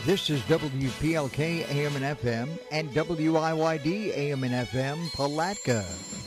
This is WPLK AM and FM and WIYD AM and FM Palatka.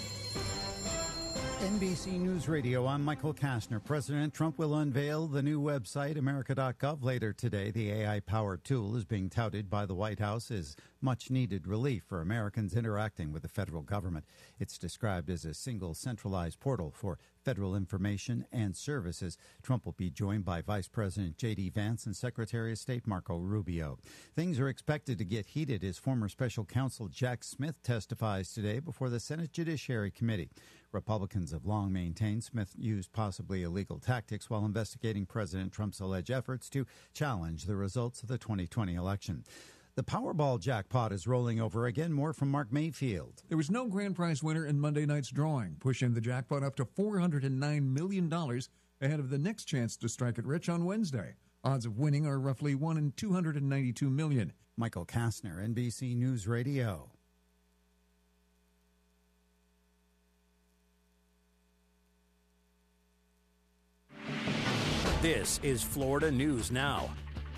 NBC News Radio, I'm Michael Kastner. President Trump will unveil the new website, America.gov, later today. The AI-powered tool is being touted by the White House as much-needed relief for Americans interacting with the federal government. It's described as a single centralized portal for federal information and services. Trump will be joined by Vice President J.D. Vance and Secretary of State Marco Rubio. Things are expected to get heated as former special counsel Jack Smith testifies today before the Senate Judiciary Committee. Republicans have long maintained Smith used possibly illegal tactics while investigating President Trump's alleged efforts to challenge the results of the 2020 election. The Powerball jackpot is rolling over again. More from Mark Mayfield. There was no grand prize winner in Monday night's drawing, pushing the jackpot up to $409 million ahead of the next chance to strike it rich on Wednesday. Odds of winning are roughly 1 in 292 million. Michael Kastner, NBC News Radio. This is Florida News Now.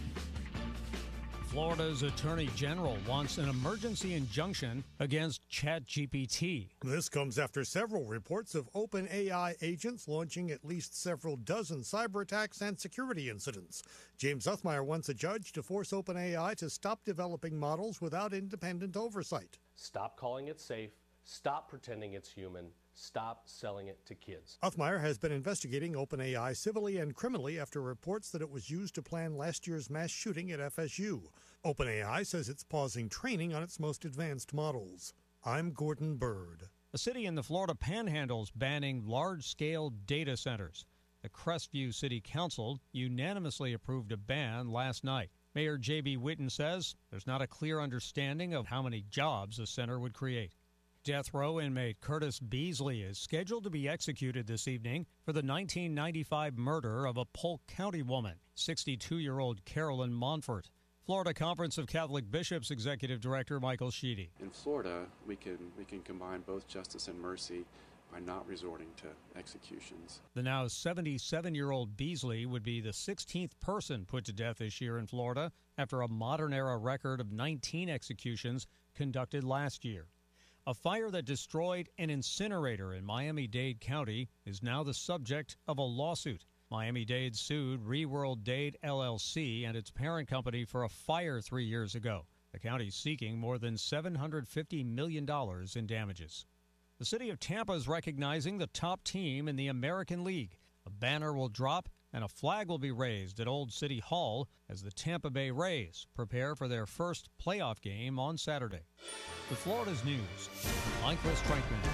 Florida's Attorney General wants an emergency injunction against ChatGPT. This comes after several reports of OpenAI agents launching at least several dozen cyber attacks and security incidents. James Uthmeier wants a judge to force OpenAI to stop developing models without independent oversight. Stop calling it safe. Stop pretending it's human. Stop selling it to kids. Uthmeier has been investigating OpenAI civilly and criminally after reports that it was used to plan last year's mass shooting at FSU. OpenAI says it's pausing training on its most advanced models. I'm Gordon Bird. A city in the Florida Panhandle is banning large-scale data centers. The Crestview City Council unanimously approved a ban last night. Mayor J.B. Whitten says there's not a clear understanding of how many jobs a center would create. Death row inmate Curtis Beasley is scheduled to be executed this evening for the 1995 murder of a Polk County woman, 62-year-old Carolyn Monfort. Florida Conference of Catholic Bishops Executive Director Michael Sheedy. In Florida, we can combine both justice and mercy by not resorting to executions. The now 77-year-old Beasley would be the 16th person put to death this year in Florida after a modern-era record of 19 executions conducted last year. A fire that destroyed an incinerator in Miami-Dade County is now the subject of a lawsuit. Miami-Dade sued Reworld Dade LLC and its parent company for a fire 3 years ago. The county is seeking more than $750 million in damages. The city of Tampa is recognizing the top team in the American League. A banner will drop and a flag will be raised at Old City Hall as the Tampa Bay Rays prepare for their first playoff game on Saturday. For Florida's News, I'm Chris Trankman.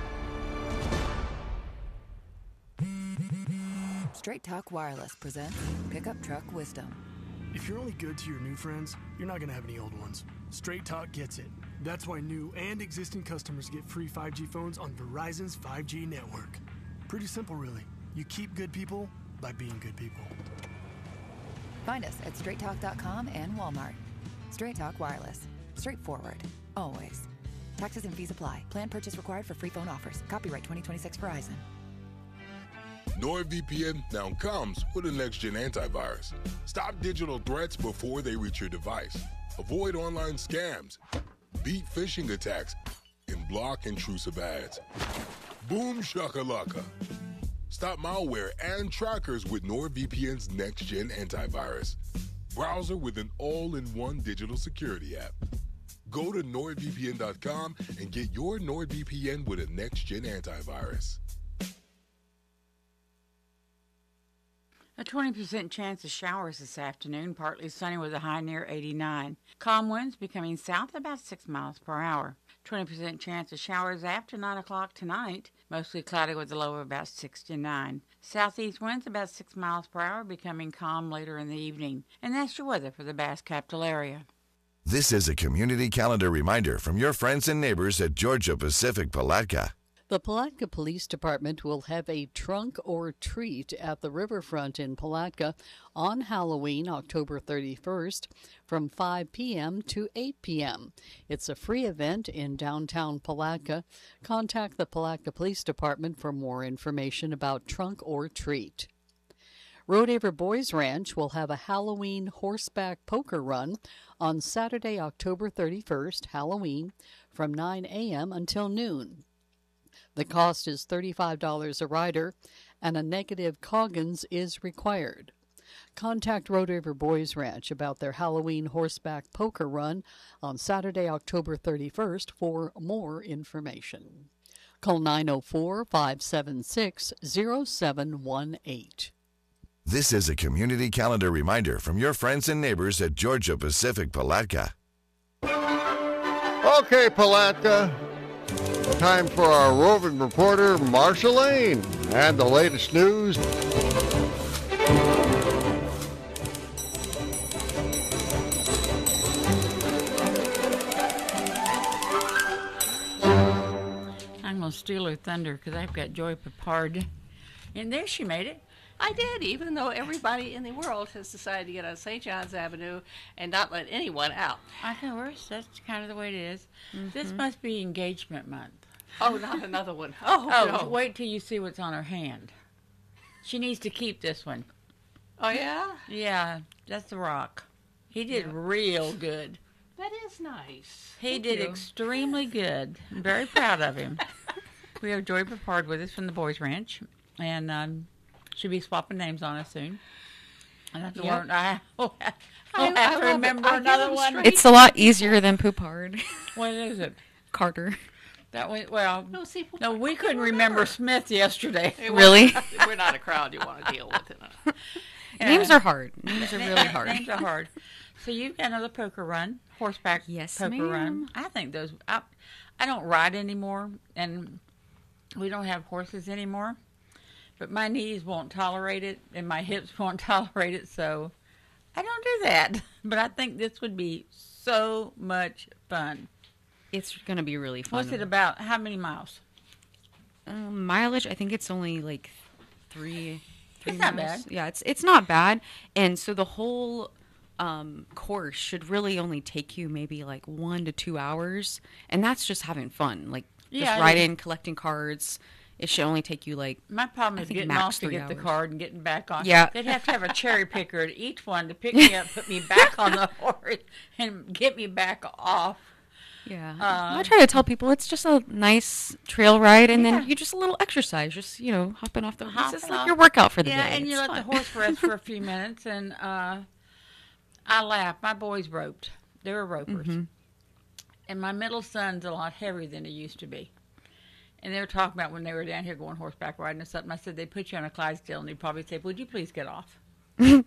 Straight Talk Wireless presents Pickup Truck Wisdom. If you're only good to your new friends, you're not going to have any old ones. Straight Talk gets it. That's why new and existing customers get free 5G phones on Verizon's 5G network. Pretty simple, really. You keep good people by being good people. Find us at straighttalk.com and Walmart. Straight Talk Wireless. Straightforward. Always. Taxes and fees apply. Plan purchase required for free phone offers. Copyright 2026 Verizon. NordVPN now comes with a next-gen antivirus. Stop digital threats before they reach your device. Avoid online scams. Beat phishing attacks. And block intrusive ads. Boom shakalaka. Stop malware and trackers with NordVPN's next-gen antivirus. Browser with an all-in-one digital security app. Go to NordVPN.com and get your NordVPN with a next-gen antivirus. A 20% chance of showers this afternoon, partly sunny with a high near 89. Calm winds becoming south about 6 miles per hour. 20% chance of showers after 9 o'clock tonight, mostly cloudy with a low of about 69. Southeast winds about 6 miles per hour, becoming calm later in the evening. And that's your weather for the Bass Capital area. This is a community calendar reminder from your friends and neighbors at Georgia Pacific Palatka. The Palatka Police Department will have a trunk or treat at the riverfront in Palatka on Halloween, October 31st, from 5 p.m. to 8 p.m. It's a free event in downtown Palatka. Contact the Palatka Police Department for more information about trunk or treat. Rodeheaver Boys Ranch will have a Halloween horseback poker run on Saturday, October 31st, Halloween, from 9 a.m. until noon. The cost is $35 a rider, and a negative Coggins is required. Contact Rodeheaver Boys Ranch about their Halloween horseback poker run on Saturday, October 31st for more information. Call 904-576-0718. This is a community calendar reminder from your friends and neighbors at Georgia Pacific Palatka. Okay, Palatka. Time for our roving reporter, Marsha Lane, and the latest news. I'm going to steal her thunder because I've got Joy Papard. And there she made it. I did, even though everybody in the world has decided to get on St. John's Avenue and not let anyone out. I know, that's kind of the way it is. This must be engagement month. Oh, not another one. Oh, No. Wait till you see what's on her hand. She needs to keep this one. Oh, yeah? Yeah, that's the rock. He did real good. That is nice. He Thank did you. extremely good. I'm very proud of him. We have Joy Papard with us from the Boys Ranch, and she'll be swapping names on us soon. And that's Yep. I have to remember another one. It's a lot easier than Poupard. What is it? Carter. That way, well, no, we couldn't remember Smith yesterday. Really? We're not a crowd you want to deal with. Names are hard. Names are really hard. Names are hard. So you've got another poker run, horseback poker run. ma'am. I think those. I don't ride anymore, and we don't have horses anymore. But my knees won't tolerate it, and my hips won't tolerate it, so I don't do that. But I think this would be so much fun. It's going to be really fun. What's it about? How many miles? Mileage, I think it's only like three It's not miles. bad. Yeah, it's not bad. And so the whole course should really only take you maybe like 1 to 2 hours. And that's just having fun. Like Yeah, just it riding, collecting cards. It should only take you like, My problem I is think getting max off to 3 get the hours. card and getting back on. Yeah. They'd have to have a cherry picker at each one to pick me up, put me back on the horse, and get me back off. Yeah. I try to tell people it's just a nice trail ride, and then you just a little exercise, just, hopping off the horse. It's like your workout for the day. Yeah, and you It's let the fun. horse rest for a few minutes, and I laugh. My boys roped. They were ropers. Mhm. And my middle son's a lot heavier than he used to be. And they were talking about when they were down here going horseback riding or something. I said, they'd put you on a Clydesdale, and he'd probably say, would you please get off? And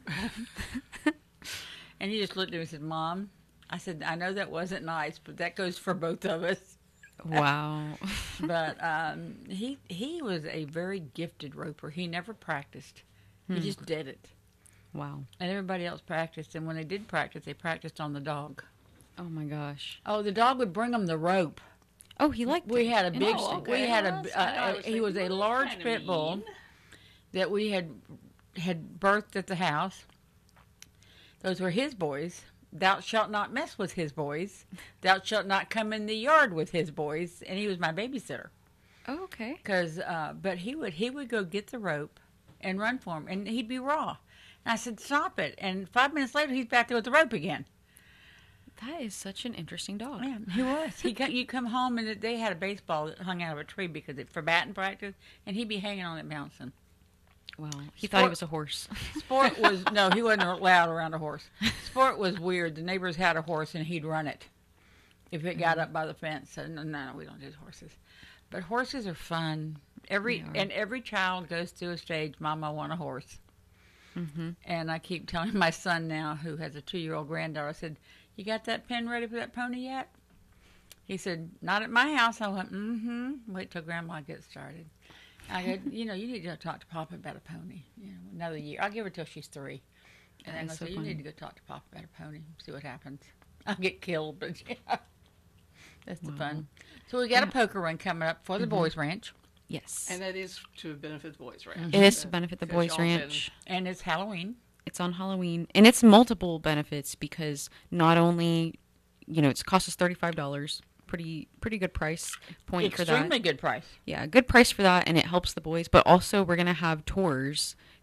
he just looked at me and said, Mom, I said, I know that wasn't nice, but that goes for both of us. Wow. But he was a very gifted roper. He never practiced. He just did it. Wow. And everybody else practiced. And when they did practice, they practiced on the dog. Oh, my gosh. Oh, the dog would bring him the rope. Oh, he liked We it. had a big. Interesting. We had Well, that's what I was he was a thinking. large Kinda pit bull mean. that we had birthed at the house. Those were his boys. Thou shalt not mess with his boys. Thou shalt not come in the yard with his boys. And he was my babysitter. Oh, okay. But he would go get the rope and run for him, and he'd be raw. And I said, stop it. And 5 minutes later, he's back there with the rope again. That is such an interesting dog. Yeah, he was. You come home, and they had a baseball that hung out of a tree for batting practice, and he'd be hanging on it bouncing. Wow. He thought he was a horse. Sport was, no, he wasn't allowed around a horse. Sport was weird. The neighbors had a horse, and he'd run it if it got up by the fence. So, no, we don't do horses. But horses are fun. Every child goes through a stage, Mama, I want a horse. Mm-hmm. And I keep telling my son now, who has a 2-year-old granddaughter, I said, you got that pen ready for that pony yet? He said, not at my house. I went, wait till Grandma gets started. I go, you need to talk to Papa about a pony. Another year. I'll give her till she's 3. And then I That's said, so you funny. need to go talk to Papa about a pony, see what happens. I'll get killed, but yeah. That's the fun. So we got a poker run coming up for the Boys Ranch. Yes. And that is to benefit the Boys Ranch. It is to benefit the Because Boys y'all been- Ranch. And it's Halloween. It's on Halloween. And it's multiple benefits because not only, it's cost us $35. Pretty good price point for that. Extremely good price. Yeah, good price for that, and it helps the boys. But also, we're going to have tours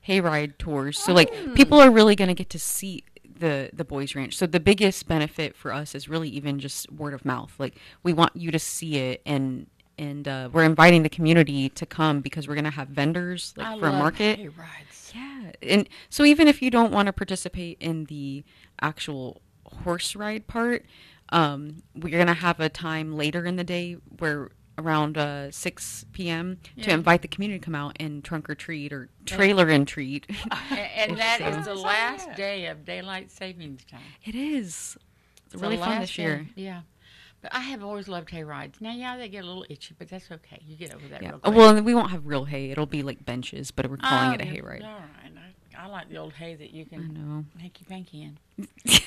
hayride tours. So like people are really going to get to see the Boys Ranch. So the biggest benefit for us is really even just word of mouth. Like we want you to see it, and we're inviting the community to come because we're going to have vendors like for a market. Hayrides. Yeah, and so even if you don't want to participate in the actual horse ride part, we're going to have a time later in the day where around 6 p.m. to invite the community to come out and trunk or treat or trailer and treat. And that is the last day of daylight savings time. It is. It's really fun this year. Yeah. But I have always loved hay rides. Now, yeah, they get a little itchy, but that's okay. You get over that real quick. Well, we won't have real hay. It'll be like benches, but we're calling it a hay ride. All right. I like the old hay that you can hanky-panky in.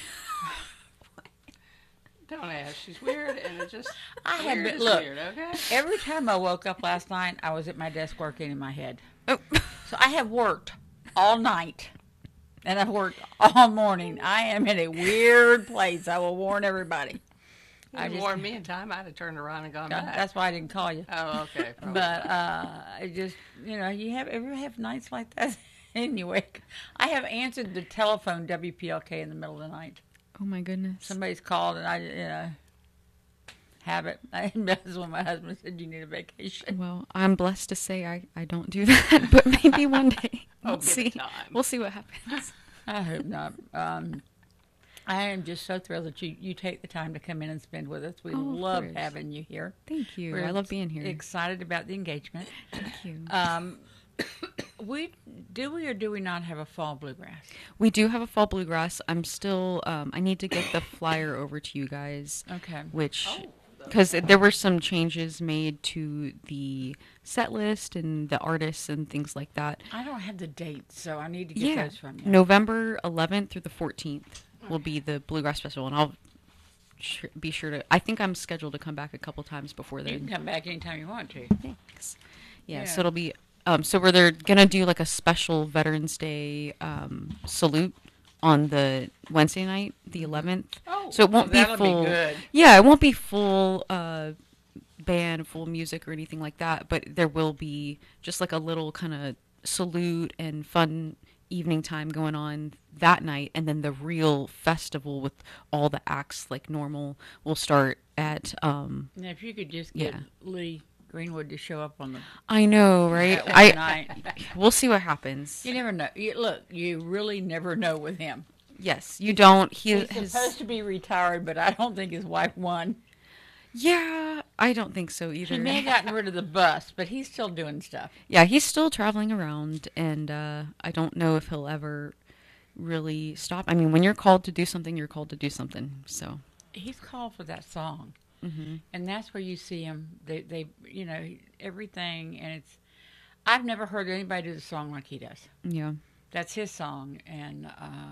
Don't ask. She's weird, and it just weird, okay? Every time I woke up last night, I was at my desk working in my head. Oh. So I have worked all night, and I've worked all morning. I am in a weird place. I will warn everybody. I warned me in time. I'd have turned around and gone back. That's why I didn't call you. Oh, okay. But I just, you ever have nights like that? Anyway, I have answered the telephone WPLK in the middle of the night. Oh my goodness! Somebody's called, and I, have it. That's when my husband said you need a vacation. Well, I'm blessed to say I don't do that, but maybe one day we'll see. We'll see what happens. I hope not. I am just so thrilled that you take the time to come in and spend with us. We love having you here. Thank you. We're I love being here. Excited about the engagement. Thank you. Do we or do we not have a fall bluegrass? We do have a fall bluegrass. I'm still, I need to get the flyer over to you guys. Okay. Because there were some changes made to the set list and the artists and things like that. I don't have the dates, so I need to get those from you. November 11th through the 14th will be the Bluegrass Festival, and I'll be sure to, I think I'm scheduled to come back a couple times before then. You can come back anytime you want to. Thanks. Yeah. So it'll be... so where they're going to do like a special Veterans Day salute on the Wednesday night, the 11th. Oh, so it won't be full. Be good. Yeah, it won't be full band, full music or anything like that, but there will be just like a little kind of salute and fun evening time going on that night, and then the real festival with all the acts like normal will start at now if you could just get Lee Greenwood to show up on the... I know, right? We'll see what happens. You never know. You really never know with him. Yes, you don't. He's supposed to be retired, but I don't think his wife won. Yeah, I don't think so either. He may have gotten rid of the bus, but he's still doing stuff. Yeah, he's still traveling around, and I don't know if he'll ever really stop. I mean, when you're called to do something, you're called to do something, so... He's called for that song. Mm-hmm. And that's where you see him. They everything, and it's. I've never heard anybody do the song like he does. Yeah, that's his song, and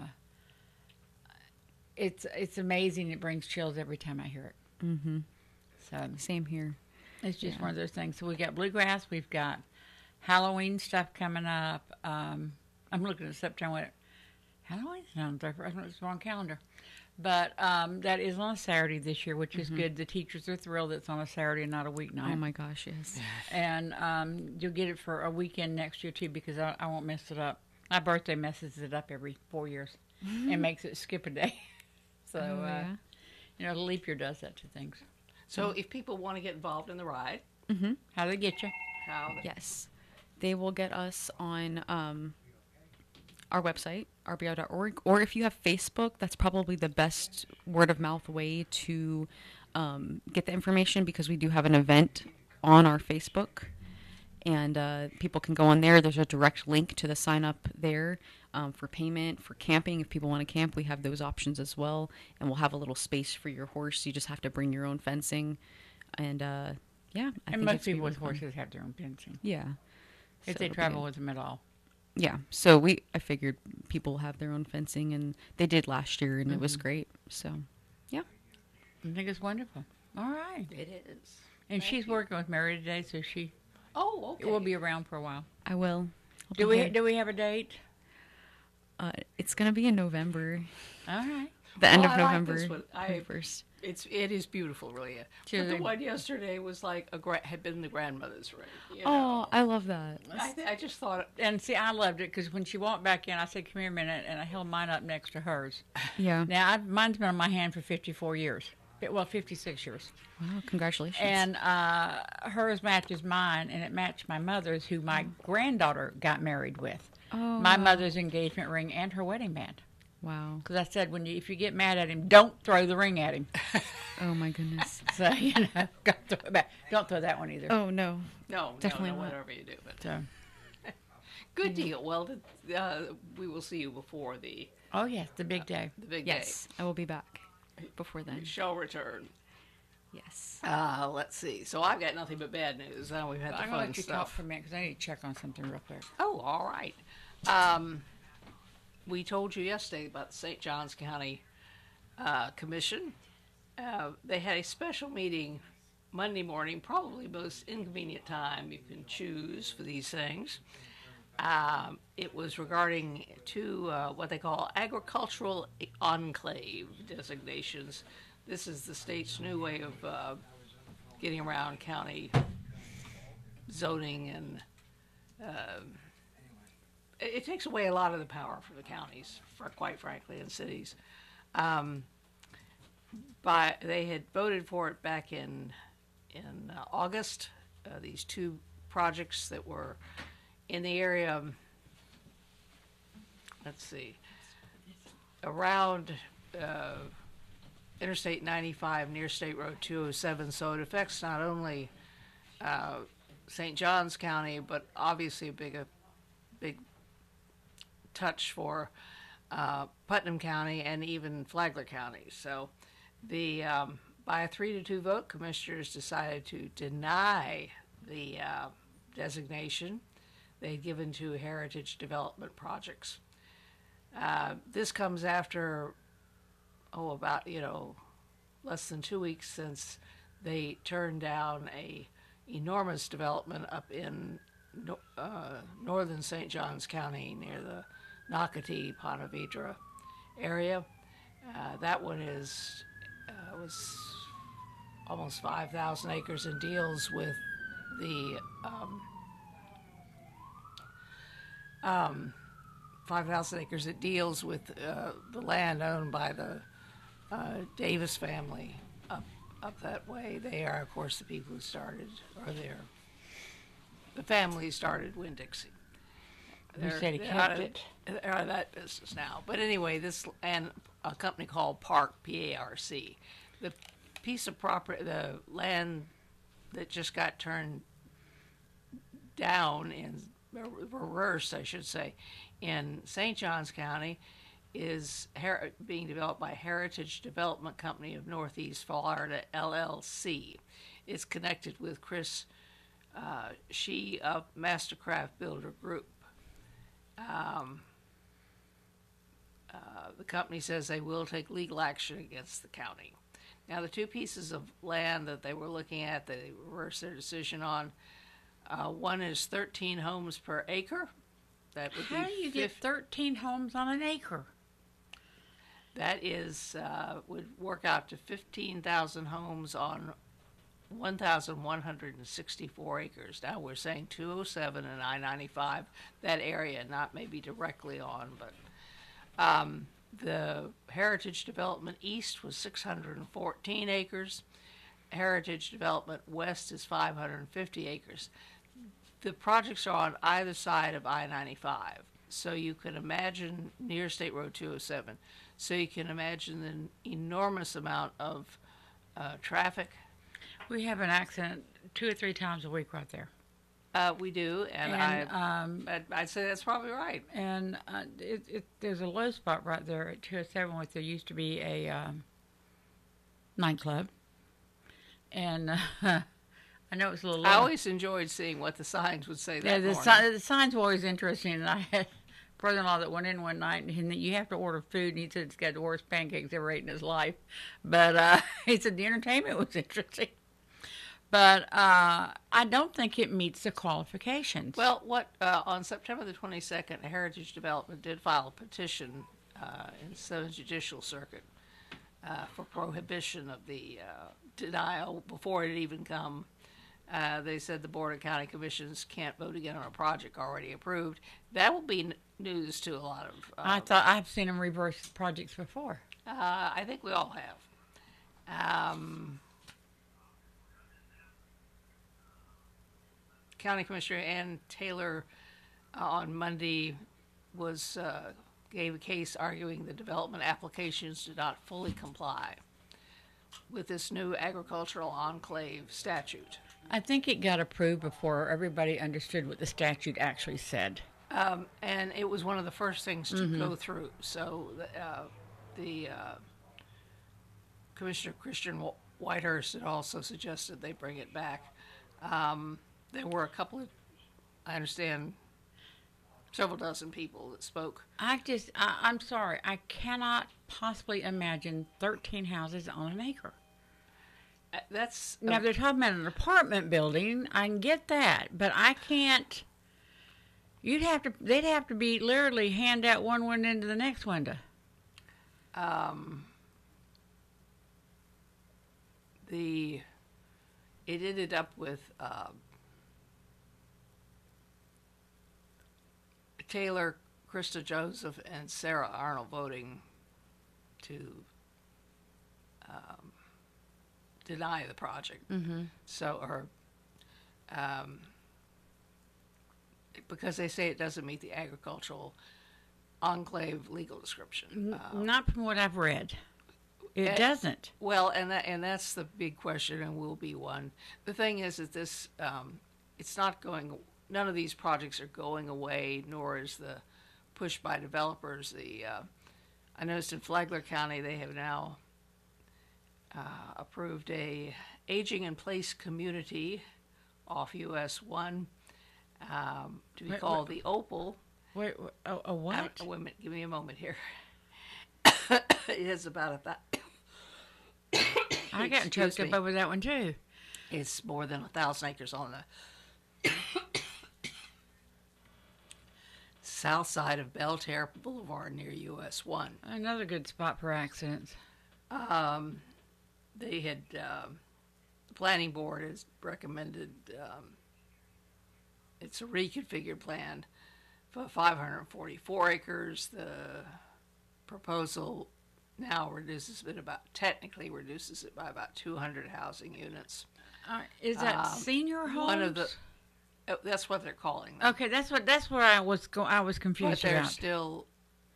it's amazing. It brings chills every time I hear it. Mm-hmm. So same here. It's just one of those things. So we got bluegrass. We've got Halloween stuff coming up. I'm looking at September. Halloween's on the 31st. It's the wrong calendar. But that is on a Saturday this year, which is good. The teachers are thrilled it's on a Saturday and not a weeknight. Oh, my gosh, yes. And you'll get it for a weekend next year, too, because I won't mess it up. My birthday messes it up every 4 years and makes it skip a day. So, the leap year does that to things. So if people want to get involved in the ride, how do they get you? Yes. They will get us on... our website, rbr.org, or if you have Facebook, that's probably the best word-of-mouth way to get the information, because we do have an event on our Facebook, and people can go on there. There's a direct link to the sign-up there for payment, for camping. If people want to camp, we have those options as well, and we'll have a little space for your horse. You just have to bring your own fencing, and I think most people with horses have their own fencing. Yeah. If they travel with them at all. Yeah, so I figured people have their own fencing, and they did last year, and it was great. So, yeah. I think it's wonderful. All right. It is. And she's working with Mary today, so she will be around for a while. I will. Do we have a date? It's going to be in November. All right. The end of I November. Like this one. 1st. It is beautiful, really. But the one yesterday was like had been the grandmother's ring. You know? Oh, I love that. I just thought, and see, I loved it because when she walked back in, I said, "Come here a minute," and I held mine up next to hers. Yeah. Now mine's been on my hand for 54 years. Well, 56 years. Wow, congratulations. And hers matches mine, and it matched my mother's, who my granddaughter got married with. Oh. My mother's engagement ring and her wedding band. Wow. Because I said, if you get mad at him, don't throw the ring at him. Oh, my goodness. So, don't throw it back. Don't throw that one either. Oh, no. No, definitely not. whatever you do. But good deal. Well, we will see you before the... Oh, yes, the big day. The big yes, day. I will be back before then. You shall return. Yes. Let's see. So I've got nothing but bad news. We've had the I'm fun going to let you talk stuff. for a minute because I need to check on something real quick. Oh, all right. We told you yesterday about the St. Johns County Commission. They had a special meeting Monday morning, probably the most inconvenient time you can choose for these things. It was regarding two what they call agricultural enclave designations. This is the state's new way of getting around county zoning, and it takes away a lot of the power from the counties, quite frankly, and cities. But they had voted for it back in August. These two projects that were in the area, let's see, around Interstate 95 near State Road 207. So it affects not only St. Johns County, but obviously a big touch for Putnam County and even Flagler County. So the by a 3-2 vote, commissioners decided to deny the designation they had given to heritage development projects. This comes after about less than 2 weeks since they turned down a enormous development up in northern St. Johns County near the Nocatee, Ponte Vedra area. That one was almost 5,000 acres and deals with the 5,000 acres. It deals with the land owned by the Davis family up that way. They are, of course, the people who started, the family started Winn-Dixie. You said he kept it. They're out of that business now. But anyway, and a company called Park, P-A-R-C. The piece of property, the land that just got turned down, in reversed, I should say, in St. Johns County is being developed by Heritage Development Company of Northeast Florida, LLC. It's connected with Chris Shee of Mastercraft Builder Group. The company says they will take legal action against the county. Now, the two pieces of land that they were looking at, they reversed their decision on. One is 13 homes per acre. That would How do you get 13 homes on an acre? That is would work out to 15,000 homes on 1,164 acres. Now we're saying 207 and I-95, that area, not maybe directly on, but the Heritage Development East was 614 acres. Heritage Development West is 550 acres. The projects are on either side of I-95, so you can imagine near State Road 207. So you can imagine the enormous amount of traffic. We have an accident 2 or 3 times a week right there. We do, and I'd say that's probably right. And there's a low spot right there at 207 where there used to be a nightclub. And I know it's a little low. I always enjoyed seeing what the signs would say that morning. The signs were always interesting. And I had a brother-in-law that went in one night, and you have to order food, and he said it's got the worst pancakes ever ate in his life. But he said the entertainment was interesting. But I don't think it meets the qualifications. Well, on September the 22nd, Heritage Development did file a petition in the 7th Judicial Circuit for prohibition of the denial before it even come. They said the Board of County Commissions can't vote again on a project already approved. That will be news to a lot of... I thought I've seen them reverse projects before. I think we all have. County Commissioner Ann Taylor on Monday gave a case arguing the development applications did not fully comply with this new agricultural enclave statute. I think it got approved before everybody understood what the statute actually said. And it was one of the first things to go through. So the Commissioner Christian Whitehurst had also suggested they bring it back. There were a couple of, I understand, several dozen people that spoke. I'm sorry, I cannot possibly imagine 13 houses on an acre. Now, if they're talking about an apartment building, I can get that, but I can't. They'd have to be literally hand out one window into the next window. It ended up with Taylor, Krista Joseph, and Sarah Arnold voting to deny the project. Because they say it doesn't meet the agricultural enclave legal description. Not from what I've read. It doesn't. Well, and that's the big question, and will be one. The thing is that this, it's not going. None of these projects are going away, nor is the push by developers. I noticed in Flagler County they have now approved a aging in place community off US 1 to be called the Opal. Wait, a what? Wait a minute, give me a moment here. It has about I got choked up over that one too. It's more than 1,000 acres on the south side of Belterre Boulevard near US 1. Another good spot for accidents. They had, the planning board has recommended, it's a reconfigured plan for 544 acres. The proposal now technically reduces it by about 200 housing units. Is that senior homes? One of the, that's what they're calling them. Okay, that's where I was confused. But they're still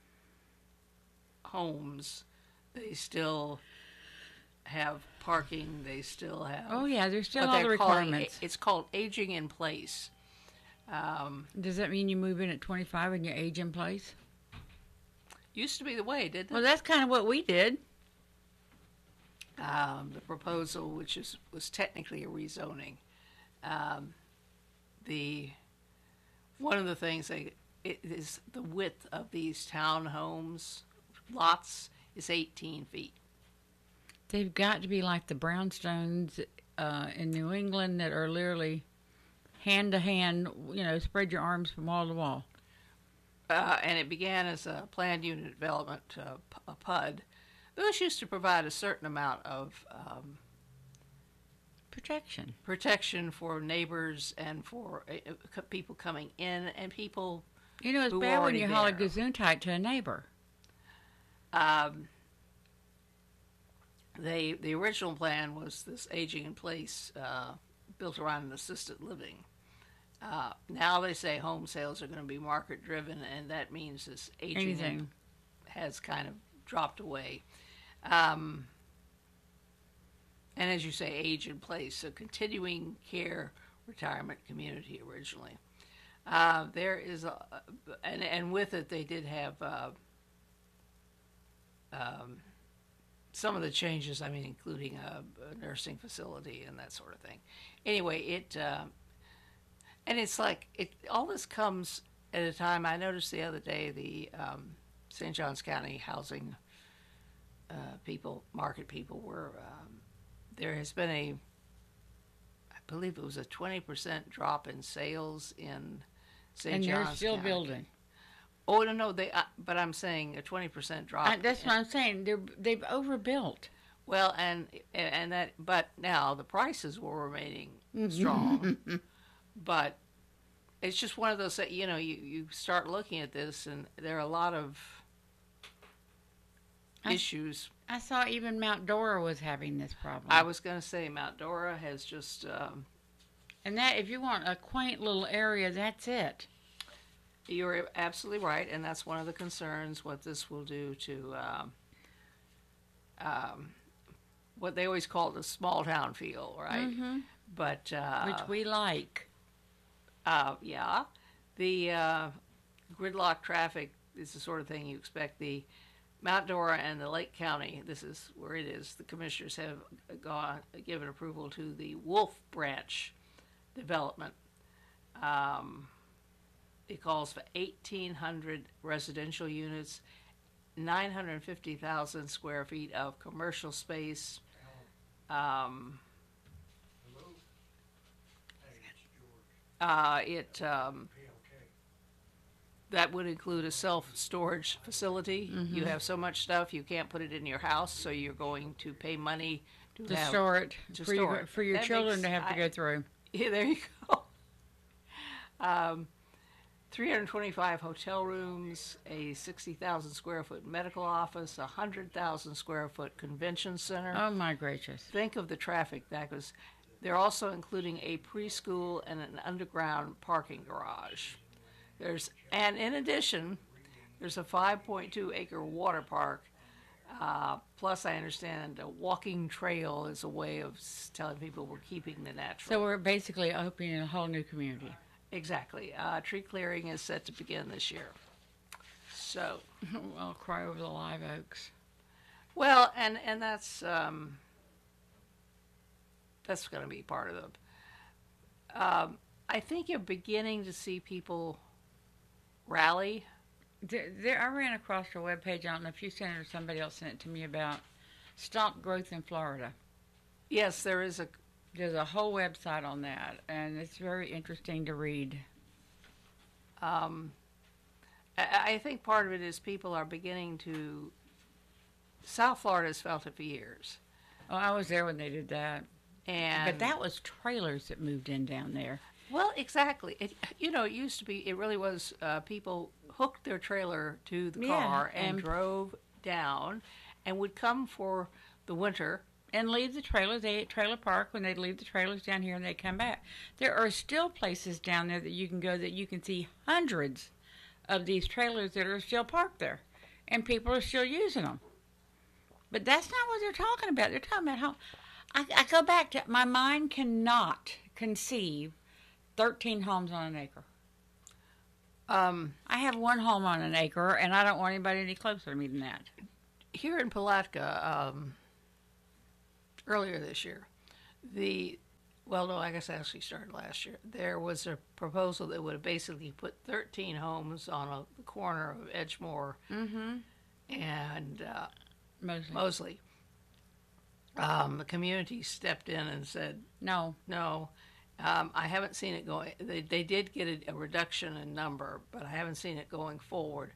homes. They still have parking. They still have. Oh yeah, there's still all the requirements. It's called aging in place. Does that mean you move in at 25 and you age in place? Used to be the way, didn't it? Well, that's kind of what we did. The proposal, which was technically a rezoning, one of the things is the width of these townhomes lots is 18 feet. They've got to be like the brownstones in New England that are literally hand to hand. Spread your arms from wall to wall. And it began as a planned unit development, a PUD. Those used to provide a certain amount of protection for neighbors and for people coming in and people. It's bad when you haul a gesundheit to a neighbor. The original plan was this aging in place built around an assisted living. Now they say home sales are going to be market driven, and that means this aging has kind of dropped away. And as you say, age in place, so continuing care retirement community originally. There is and with it they did have some of the changes, including a nursing facility and that sort of thing. Anyway, and it's like all this comes at a time. I noticed the other day the St. Johns County housing market people were, there has been I believe it was a 20% drop in sales in St. Johns County. And they're still building. Oh no, they. But I'm saying a 20% drop. That's what I'm saying. They've overbuilt. Well, and that. But now the prices were remaining strong. But it's just one of those that you start looking at this, and there are a lot of issues. I saw even Mount Dora was having this problem. I was going to say Mount Dora has just. And that, if you want a quaint little area, that's it. You're absolutely right, and that's one of the concerns, what this will do to what they always call the small town feel, right? Mm-hmm. But which we like. Yeah. The gridlock traffic is the sort of thing you expect. The Mount Dora and the Lake County, this is where it is, the commissioners have given approval to the Wolf Branch development. It calls for 1,800 residential units, 950,000 square feet of commercial space. That would include a self-storage facility. Mm-hmm. You have so much stuff, you can't put it in your house, so you're going to pay money to store it for your children to have to go through. Yeah, there you go. 325 hotel rooms, a 60,000 square foot medical office, a 100,000 square foot convention center. Oh my gracious! Think of the traffic that goes. They're also including a preschool and an underground parking garage. And in addition, there's a 5.2 acre water park. Plus, I understand a walking trail is a way of telling people we're keeping the natural. So we're basically opening a whole new community. Exactly. Tree clearing is set to begin this year. So, I'll cry over the live oaks. Well, and that's going to be part of the. I think you're beginning to see people rally. I ran across a webpage. I don't know if you sent it or somebody else sent it to me about Stop Growth in Florida. Yes, there's a whole website on that, and it's very interesting to read. I think part of it is people are beginning to. South Florida's felt it for years. Oh, I was there when they did that. But that was trailers that moved in down there. Well, exactly. It used to be. It really was. People hooked their trailer to the car and drove down, and would come for the winter. And leave the trailers. They at Trailer Park when they'd leave the trailers down here and they'd come back. There are still places down there that you can go that you can see hundreds of these trailers that are still parked there. And people are still using them. But that's not what they're talking about. They're talking about how... I go back to... My mind cannot conceive 13 homes on an acre. I have one home on an acre, and I don't want anybody any closer to me than that. Here in Palatka... earlier this year, I guess it actually started last year. There was a proposal that would have basically put 13 homes on the corner of Edgemore and Mosley. The community stepped in and said, no. I haven't seen it going. They did get a reduction in number, but I haven't seen it going forward.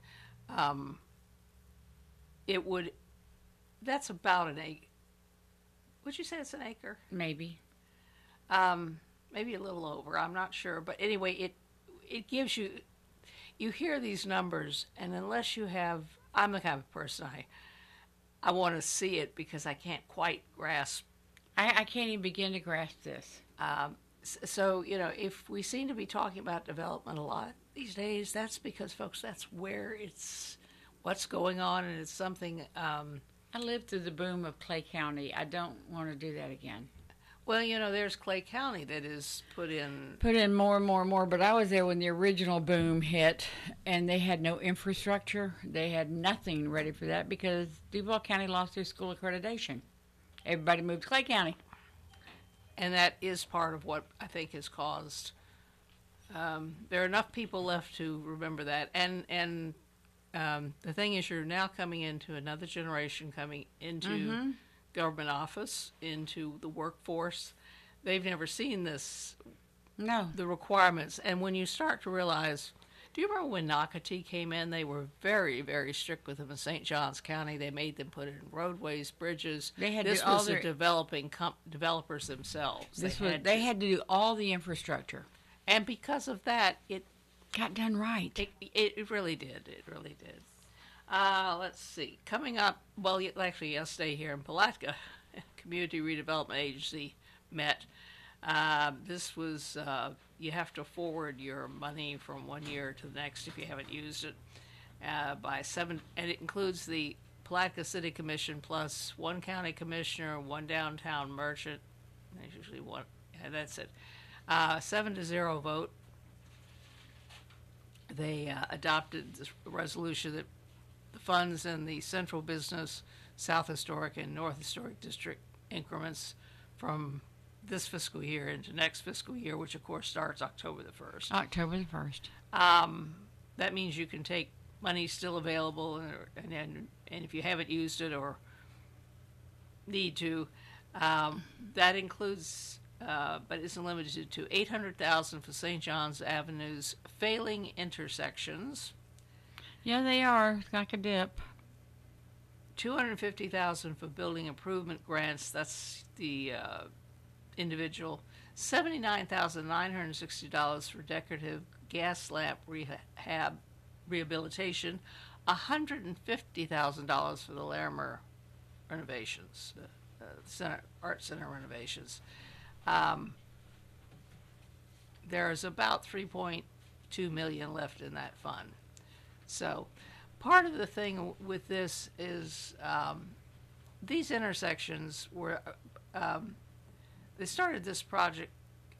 That's about an acre. Would you say it's an acre? Maybe. Maybe a little over. I'm not sure. But anyway, it gives you... You hear these numbers, and unless you have... I'm the kind of person I want to see it because I can't quite grasp... I can't even begin to grasp this. So, if we seem to be talking about development a lot these days, that's because, folks, that's where what's going on, and it's something... I lived through the boom of Clay County. I don't want to do that again. Well, there's Clay County that is put in more and more and more, but I was there when the original boom hit, and they had no infrastructure. They had nothing ready for that because Duval County lost their school accreditation. Everybody moved to Clay County. And that is part of what I think has caused... there are enough people left to remember that, and the thing is, you're now coming into another generation coming into government office, into the workforce. They've never seen this, the requirements. And when you start to realize, Do you remember when Nocatee came in? They were very, very strict with them in St. Johns County. They made them put in roadways, bridges. They had this to do all was the their developers themselves. They had to do all the infrastructure, and because of that, it got done right. It really did. It really did. Let's see. Coming up, well, actually, yesterday here in Palatka, Community Redevelopment Agency met. This was, you have to forward your money from one year to the next if you haven't used it by 7, and it includes the Palatka City Commission plus one county commissioner, one downtown merchant. There's usually one, and that's it. 7-0 vote. They adopted this resolution that the funds in the Central Business, South Historic, and North Historic District increments from this fiscal year into next fiscal year, which of course starts October the 1st. October the 1st. That means you can take money still available, and if you haven't used it or need to, that includes, but isn't limited to $800,000 for St. John's Avenue's failing intersections. Yeah, they are. It's like a dip. $250,000 for building improvement grants. That's the individual. $79,960 for decorative gas lamp rehabilitation. $150,000 for the Larimer renovations, Art Center renovations. There's about $3.2 million left in that fund. So part of the thing with this is these intersections were, they started this project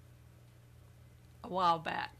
a while back.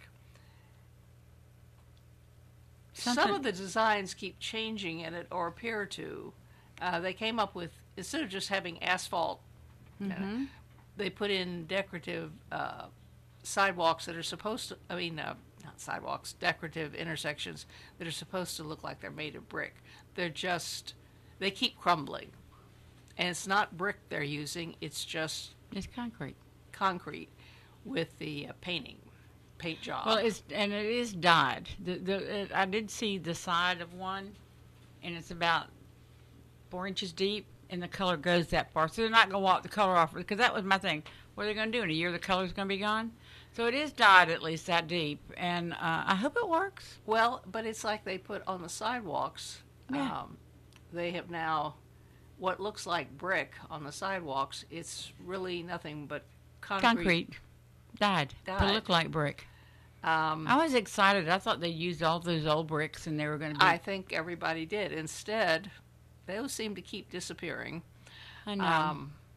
Some of the designs keep changing in it or appear to. They came up with, instead of just having asphalt, they put in decorative sidewalks that are supposed to, not sidewalks, decorative intersections that are supposed to look like they're made of brick. They keep crumbling. And it's not brick they're using, it's concrete. Concrete with the paint job. Well, it is dyed. I did see the side of one, and it's about 4 inches deep, and the color goes that far. So they're not going to walk the color off, because that was my thing. What are they going to do? In a year, the color's going to be gone? So it is dyed at least that deep, and I hope it works. Well, but it's like they put on the sidewalks. Yeah. They have now what looks like brick on the sidewalks. It's really nothing but concrete. Dyed. To look like brick. I was excited. I thought they used all those old bricks and they were going to be... I think everybody did. Instead, those seem to keep disappearing. I know.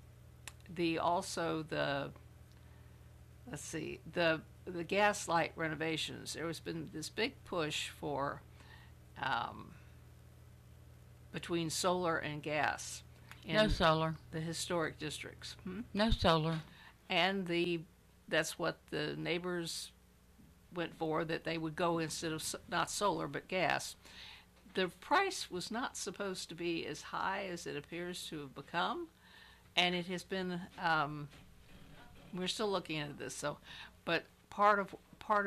Let's see, the gaslight renovations. There has been this big push for between solar and gas. No solar. The historic districts. No solar. And that's what the neighbors went for, that they would go instead of not solar but gas. The price was not supposed to be as high as it appears to have become, and it has been, we're still looking into this, but part of